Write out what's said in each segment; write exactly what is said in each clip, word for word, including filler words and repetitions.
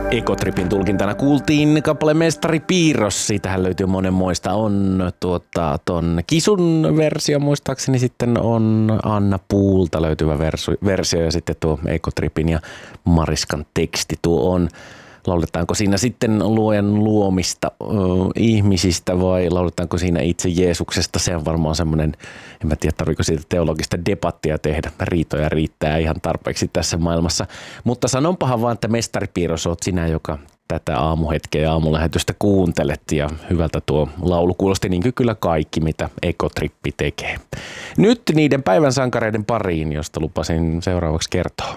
Ekotripin tulkintana kuultiin kappale Mestari Piirros. Siitähän löytyy monenmoista. On tuota, ton Kisun versio muistaakseni, sitten on Anna Puulta löytyvä versio ja sitten tuo Ekotripin ja Mariskan teksti tuo on. Lauletaanko siinä sitten luojan luomista ö, ihmisistä vai lauletaanko siinä itse Jeesuksesta? Se on varmaan semmoinen, en mä tiedä tarviko siitä teologista debattia tehdä. Riitoja riittää ihan tarpeeksi tässä maailmassa. Mutta sanonpahan vaan, että Mestari Piirros, oot sinä, joka tätä aamuhetkeä ja aamulähetystä kuuntelet. Ja hyvältä tuo laulu kuulosti niin kuin kyllä kaikki, mitä Ekotrippi tekee. Nyt niiden päivän sankareiden pariin, josta lupasin seuraavaksi kertoa.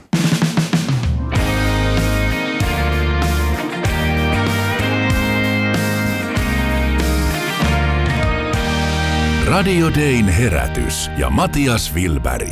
Radio Dayn herätys ja Matias Wilberg.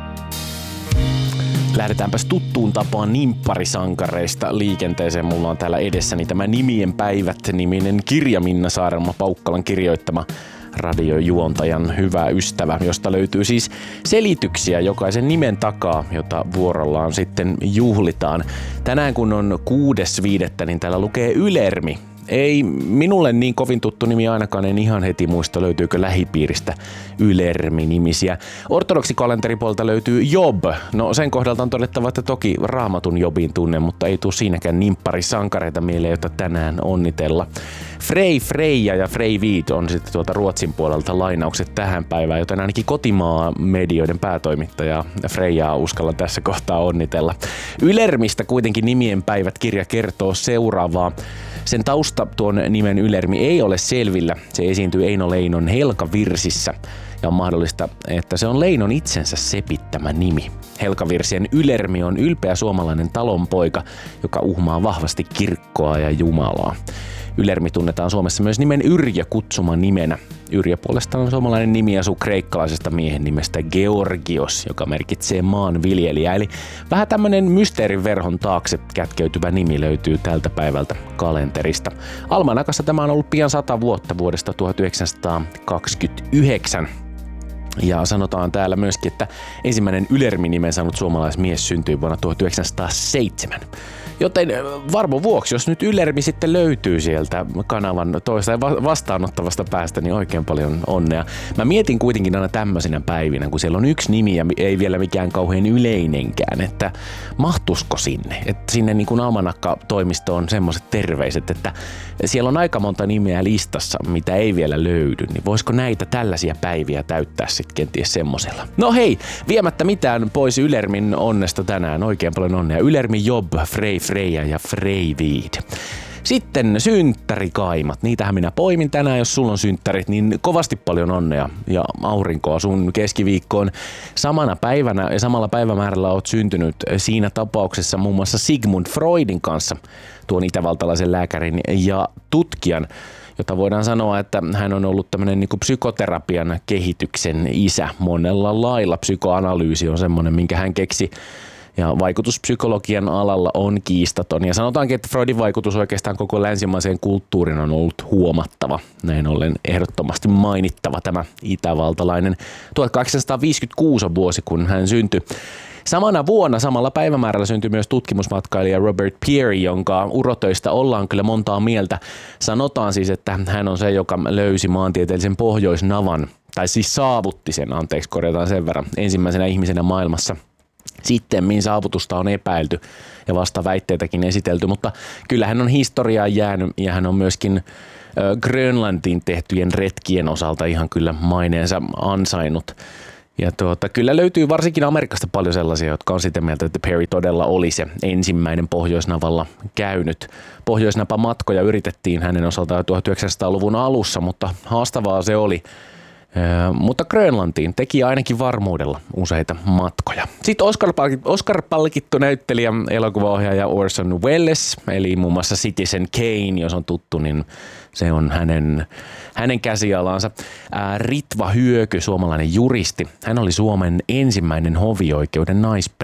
Lähdetäänpäs tuttuun tapaan nimpparisankareista liikenteeseen. Mulla on täällä edessäni tämä Nimien päivät-niminen kirja, Minna Saarelma Paukkalan kirjoittama, radiojuontajan hyvä ystävä, josta löytyy siis selityksiä jokaisen nimen takaa, jota vuorollaan sitten juhlitaan. Tänään kun on kuudes viidettä, niin täällä lukee Ylermi. Ei minulle niin kovin tuttu nimi ainakaan, en ihan heti muista löytyykö lähipiiristä Ylermi-nimisiä. Ortodoksikalenterinpuolelta löytyy Job. No sen kohdalta on todettava, että toki Raamatun Jobin tunne, mutta ei tule siinäkään nimpparisankareita mieleen, jota tänään onnitella. Frey, Freija ja Freyviid on sitten tuolta Ruotsin puolelta lainaukset tähän päivään, joten ainakin kotimaa medioiden päätoimittaja Freijaa uskallan tässä kohtaa onnitella. Ylermistä kuitenkin Nimien päivät -kirja kertoo seuraavaa. Sen tausta tuon nimen Ylermi ei ole selvillä. Se esiintyy Eino Leinon Helkavirsissä ja on mahdollista, että se on Leinon itsensä sepittämä nimi. Helkavirsien Ylermi on ylpeä suomalainen talonpoika, joka uhmaa vahvasti kirkkoa ja Jumalaa. Ylermi tunnetaan Suomessa myös nimen Yrjö kutsuma nimenä. Yrjö puolestaan on suomalainen nimiasu kreikkalaisesta miehen nimestä Georgios, joka merkitsee maanviljelijä. Eli vähän tämmönen mysteerin verhon taakse kätkeytyvä nimi löytyy tältä päivältä kalenterista. Almanakassa tämä on ollut pian sata vuotta vuodesta tuhatyhdeksänsataakaksikymmentäyhdeksän. Ja sanotaan täällä myöskin, että ensimmäinen Ylermi-nimen saanut suomalaismies syntyi vuonna tuhatyhdeksänsataaseitsemän. Joten varmo vuoksi, jos nyt Ylermi sitten löytyy sieltä kanavan toista vastaanottavasta päästä, niin oikein paljon onnea. Mä mietin kuitenkin aina tämmöisinä päivinä, kun siellä on yksi nimi ja ei vielä mikään kauhean yleinenkään, että mahtusko sinne? Että sinne niin kuin almanakka-toimistoon on semmoiset terveiset, että siellä on aika monta nimeä listassa, mitä ei vielä löydy, niin voisiko näitä tällaisia päiviä täyttää sitten kenties semmosella? No hei, viemättä mitään pois Ylermin onnesta tänään, oikein paljon onnea. Ylermi, Job, Frey, Freija ja Freyviid. Sitten synttärikaimat. Niitähän minä poimin tänään, jos sulla on synttärit, niin kovasti paljon onnea ja aurinkoa sun keskiviikkoon. Samana päivänä ja samalla päivämäärällä oot syntynyt siinä tapauksessa muun muassa Sigmund Freudin kanssa, tuon itävaltalaisen lääkärin ja tutkijan, jota voidaan sanoa, että hän on ollut tämmöinen niin kuin psykoterapian kehityksen isä monella lailla. Psykoanalyysi on semmoinen, minkä hän keksi. Ja vaikutus psykologian alalla on kiistaton. Ja sanotaankin, että Freudin vaikutus oikeastaan koko länsimaiseen kulttuurin on ollut huomattava. Näin ollen ehdottomasti mainittava tämä itävaltalainen. tuhatkahdeksansataaviisikymmentäkuusi on vuosi, kun hän syntyi. Samana vuonna, samalla päivämäärällä syntyi myös tutkimusmatkailija Robert Peary, jonka urotöistä ollaan kyllä montaa mieltä. Sanotaan siis, että hän on se, joka löysi maantieteellisen pohjoisnavan, tai siis saavutti sen, anteeksi korjataan sen verran, ensimmäisenä ihmisenä maailmassa. Sittemmin saavutusta on epäilty ja vasta väitteitäkin esitelty, mutta kyllä hän on historiaan jäänyt ja hän on myöskin ö, Grönlantiin tehtyjen retkien osalta ihan kyllä maineensa ansainnut. Ja tuota, kyllä löytyy varsinkin Amerikasta paljon sellaisia, jotka on sitä mieltä, että Peary todella oli se ensimmäinen pohjoisnavalla käynyt. Pohjoisnapamatkoja yritettiin hänen osaltaan tuhatyhdeksänsataaluvun alussa, mutta haastavaa se oli. Mutta Grönlantiin teki ainakin varmuudella useita matkoja. Sitten Oscar-palkittu näyttelijä, elokuvaohjaaja Orson Welles, eli muun muassa Citizen Kane, jos on tuttu, niin se on hänen, hänen käsialansa. Ritva Hyöky, suomalainen juristi, hän oli Suomen ensimmäinen hovioikeuden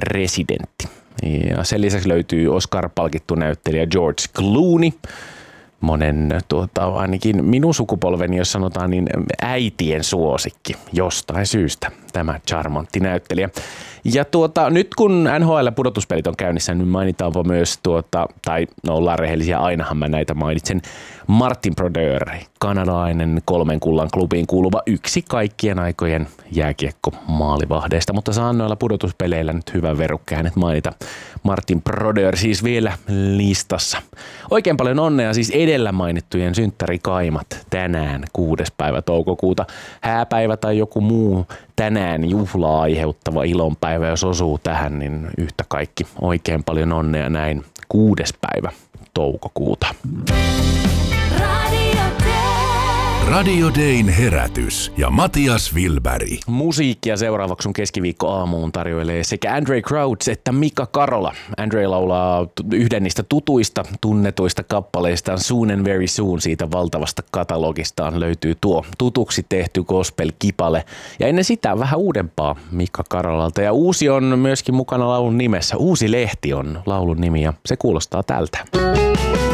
naispresidentti. Ja sen lisäksi löytyy Oscar-palkittu näyttelijä George Clooney. monen tuota, ainakin minun sukupolveni, jos sanotaan, niin äitien suosikki jostain syystä, tämä charmantti näyttelijä. Ja tuota, nyt kun N H L-pudotuspelit on käynnissä, niin mainitaanpa myös, tuota, tai no ollaan rehellisiä, ainahan mä näitä mainitsen, Martin Brodeur, kanadalainen kolmen kullan klubiin kuuluva yksi kaikkien aikojen jääkiekko maalivahdeista, mutta saan noilla pudotuspeleillä nyt hyvän verukkään, että mainita Martin Brodeur siis vielä listassa. Oikein paljon onnea siis edellä mainittujen synttärikaimat tänään kuudes päivä toukokuuta. Hääpäivä tai joku muu tänään juhlaa aiheuttava ilonpäivä, jos osuu tähän, niin yhtä kaikki oikein paljon onnea näin kuudes päivä toukokuuta. Radio Dayn herätys ja Matias Wilberg. Musiikkia seuraavaksi sun keskiviikko aamuun tarjoilee sekä Andre Crouch että Mika Karola. Andre laulaa yhden niistä tutuista, tunnetuista kappaleistaan Soon and Very Soon. Siitä valtavasta katalogistaan löytyy tuo tutuksi tehty gospel-kipale. Ja ennen sitä vähän uudempaa Mika Karolalta. Ja uusi on myöskin mukana laulun nimessä. Uusi lehti on laulun nimi ja se kuulostaa tältä.